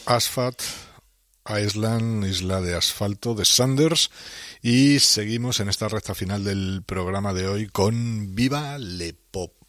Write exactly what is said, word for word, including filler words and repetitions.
Asphalt Island, Isla de Asfalto, de Sanders, y seguimos en esta recta final del programa de hoy con Viva le Pop.